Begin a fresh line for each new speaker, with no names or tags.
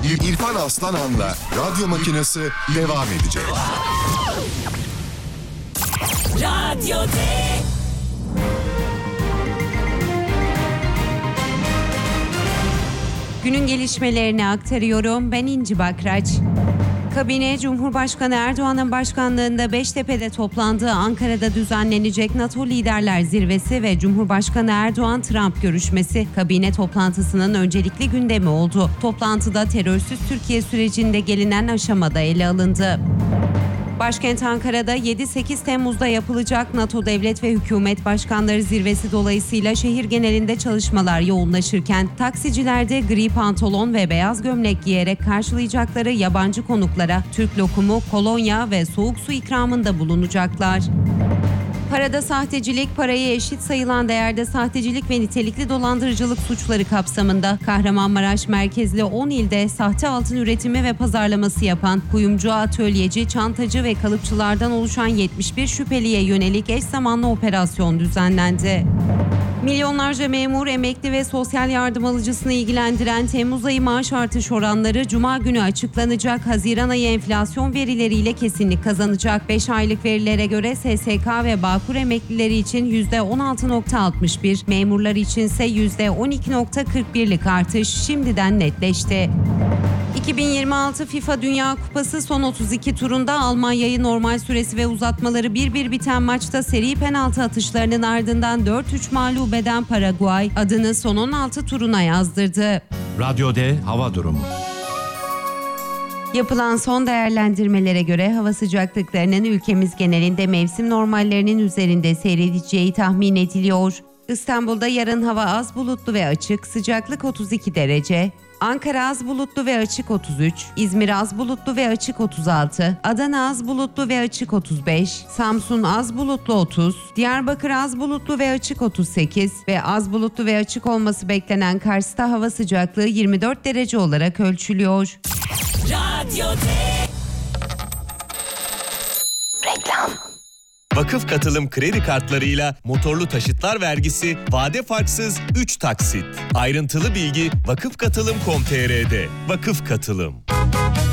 İrfan Aslanan'la Radyo Makinesi devam edecek.
Radyo D.
Günün gelişmelerini aktarıyorum. Ben İnci Bakraç. Kabine, Cumhurbaşkanı Erdoğan'ın başkanlığında Beştepe'de toplandığı Ankara'da düzenlenecek NATO Liderler Zirvesi ve Cumhurbaşkanı Erdoğan-Trump görüşmesi kabine toplantısının öncelikli gündemi oldu. Toplantıda terörsüz Türkiye sürecinde gelinen aşamada ele alındı. Başkent Ankara'da 7-8 Temmuz'da yapılacak NATO Devlet ve Hükümet Başkanları Zirvesi dolayısıyla şehir genelinde çalışmalar yoğunlaşırken taksiciler de gri pantolon ve beyaz gömlek giyerek karşılayacakları yabancı konuklara Türk lokumu, kolonya ve soğuk su ikramında bulunacaklar. Parada sahtecilik, paraya eşit sayılan değerde sahtecilik ve nitelikli dolandırıcılık suçları kapsamında Kahramanmaraş merkezli 10 ilde sahte altın üretimi ve pazarlaması yapan kuyumcu, atölyeci, çantacı ve kalıpçılardan oluşan 71 şüpheliye yönelik eş zamanlı operasyon düzenlendi. Milyonlarca memur, emekli ve sosyal yardım alıcısını ilgilendiren Temmuz ayı maaş artış oranları Cuma günü açıklanacak. Haziran ayı enflasyon verileriyle kesinlik kazanacak. 5 aylık verilere göre SSK ve Bağkur emeklileri için %16.61, memurlar içinse %12.41'lik artış şimdiden netleşti. 2026 FIFA Dünya Kupası son 32 turunda Almanya'yı normal süresi ve uzatmaları 1-1 biten maçta seri penaltı atışlarının ardından 4-3 mağlup eden Paraguay adını son 16 turuna yazdırdı.
Radyo D hava durumu.
Yapılan son değerlendirmelere göre hava sıcaklıklarının ülkemiz genelinde mevsim normallerinin üzerinde seyredeceği tahmin ediliyor. İstanbul'da yarın hava az bulutlu ve açık, sıcaklık 32 derece. Ankara az bulutlu ve açık 33, İzmir az bulutlu ve açık 36, Adana az bulutlu ve açık 35, Samsun az bulutlu 30, Diyarbakır az bulutlu ve açık 38 ve az bulutlu ve açık olması beklenen Kars'ta hava sıcaklığı 24 derece olarak ölçülüyor.
Radyo D. Reklam.
Vakıf Katılım kredi kartlarıyla motorlu taşıtlar vergisi vade farksız 3 taksit. Ayrıntılı bilgi vakıfkatılım.com.tr'de. Vakıf Katılım.